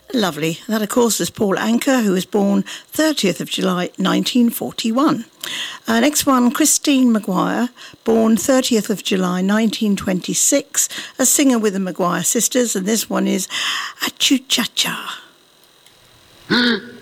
Lovely. That, of course, is Paul Anka, who was born 30th of July 1941. Next one, Christine Maguire, born 30th of July 1926, a singer with the Maguire sisters, and this one is Achu Cha Cha.